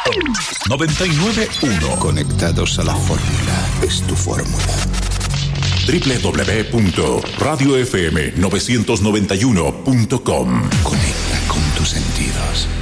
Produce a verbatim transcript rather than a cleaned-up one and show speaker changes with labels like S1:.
S1: noventa y nueve punto uno.
S2: Conectados a la fórmula. Es tu fórmula.
S1: doble u doble u doble u punto radio f m novecientos noventa y uno punto com.
S2: Conecta con tus sentidos.